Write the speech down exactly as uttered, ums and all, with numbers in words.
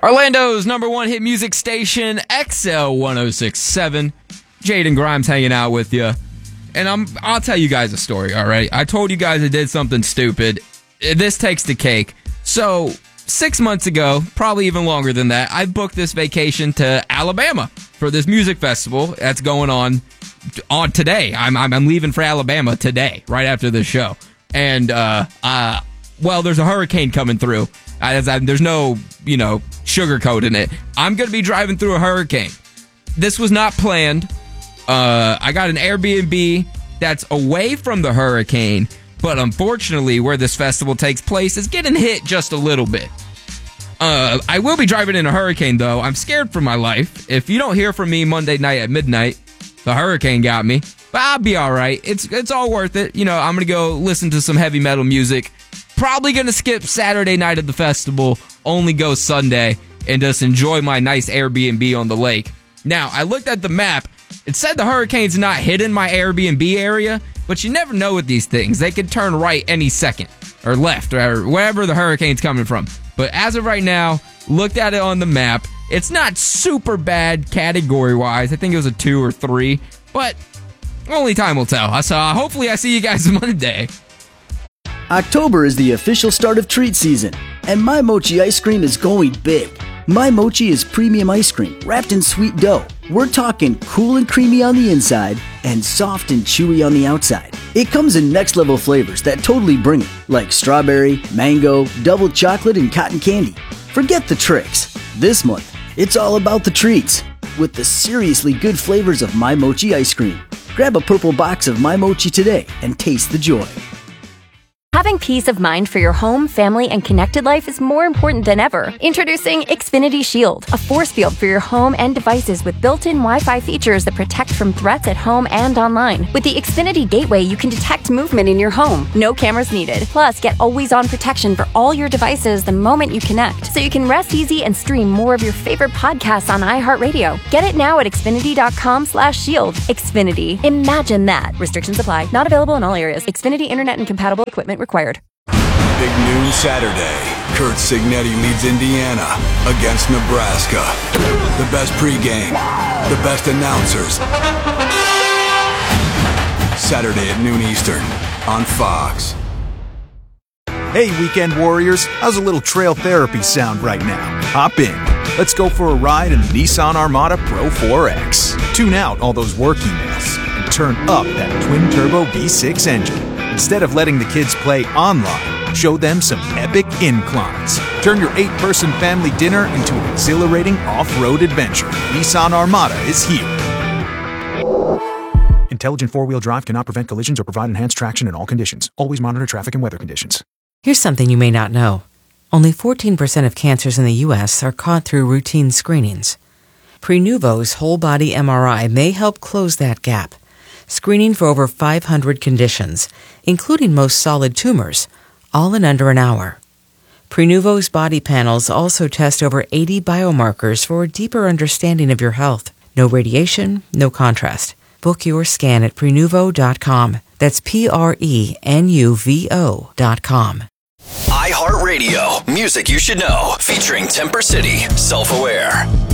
Orlando's number one hit music station, X L one oh six point seven. Jaden Grimes hanging out with you. And I'm, I'll tell you guys a story, all right? I told you guys I did something stupid. This takes the cake. So, six months ago, probably even longer than that, I booked this vacation to Alabama for this music festival that's going on on today. I'm, I'm, I'm leaving for Alabama today, right after this show. And, uh, uh, well, there's a hurricane coming through. I, I, there's no, you know, sugarcoating it. I'm going to be driving through a hurricane. This was not planned. Uh, I got an Airbnb that's away from the hurricane, but unfortunately, where this festival takes place is getting hit just a little bit. Uh, I will be driving in a hurricane, though. I'm scared for my life. If you don't hear from me Monday night at midnight, the hurricane got me. But I'll be all right. It's it's all worth it. You know, I'm going to go listen to some heavy metal music. Probably going to skip Saturday night at the festival, only go Sunday, and just enjoy my nice Airbnb on the lake. Now, I looked at the map. It said the hurricane's not hitting my Airbnb area, but you never know with these things. They could turn right any second, or left, or wherever the hurricane's coming from. But as of right now, looked at it on the map. It's not super bad category-wise. I think it was a two or three, but only time will tell. So uh, hopefully I see you guys Monday. October is the official start of treat season, and My Mochi ice cream is going big. My Mochi is premium ice cream wrapped in sweet dough. We're talking cool and creamy on the inside and soft and chewy on the outside. It comes in next level flavors that totally bring it, like strawberry, mango, double chocolate, and cotton candy. Forget the tricks. This month, it's all about the treats with the seriously good flavors of My Mochi ice cream. Grab a purple box of My Mochi today and taste the joy. Having peace of mind for your home, family, and connected life is more important than ever. Introducing Xfinity Shield, a force field for your home and devices with built-in Wi-Fi features that protect from threats at home and online. With the Xfinity Gateway, you can detect movement in your home. No cameras needed. Plus, get always-on protection for all your devices the moment you connect, so you can rest easy and stream more of your favorite podcasts on iHeartRadio. Get it now at Xfinity.com slash shield. Xfinity. Imagine that. Restrictions apply. Not available in all areas. Xfinity Internet and compatible equipment required. Big noon Saturday. Kurt Signetti leads Indiana against Nebraska. The best pregame, the best announcers. Saturday at noon Eastern on Fox. Hey, weekend warriors, how's a little trail therapy sound right now? Hop in. Let's go for a ride in the Nissan Armada Pro four X. Tune out all those work emails and turn up that twin-turbo V six engine. Instead of letting the kids play online, show them some epic inclines. Turn your eight-person family dinner into an exhilarating off-road adventure. Nissan Armada is here. Intelligent four-wheel drive cannot prevent collisions or provide enhanced traction in all conditions. Always monitor traffic and weather conditions. Here's something you may not know. Only fourteen percent of cancers in the U S are caught through routine screenings. Prenuvo's whole-body M R I may help close that gap, screening for over five hundred conditions, including most solid tumors, all in under an hour. Prenuvo's body panels also test over eighty biomarkers for a deeper understanding of your health. No radiation, no contrast. Book your scan at Prenuvo dot com. That's P R E N U V O dot com. iHeartRadio, music you should know, featuring Temper City, Self-Aware.